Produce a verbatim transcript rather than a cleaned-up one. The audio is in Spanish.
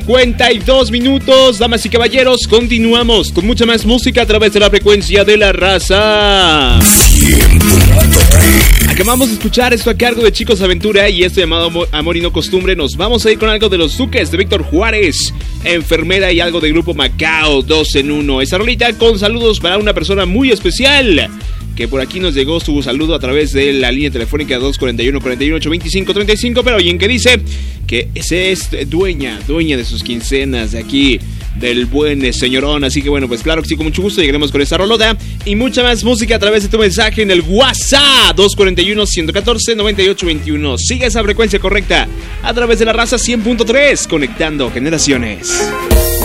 cincuenta y dos minutos, damas y caballeros, continuamos con mucha más música a través de la frecuencia de la raza. Acabamos de escuchar esto a cargo de Chicos Aventura y esto llamado Amor y No Costumbre. Nos vamos a ir con algo de Los Duques de Víctor Juárez, Enfermera, y algo de Grupo Macao, dos en uno. Esa rolita con saludos para una persona muy especial que por aquí nos llegó su saludo a través de la línea telefónica dos cuarenta y uno, cuarenta y ocho, veinticinco, treinta y cinco, pero alguien que dice que se es dueña, dueña de sus quincenas de aquí, del buen señorón. Así que bueno, pues claro que sí, con mucho gusto llegaremos con esta rolota y mucha más música a través de tu mensaje en el WhatsApp dos cuarenta y uno, ciento catorce, noventa y ocho veintiuno. Sigue esa frecuencia correcta a través de la raza cien punto tres, conectando generaciones.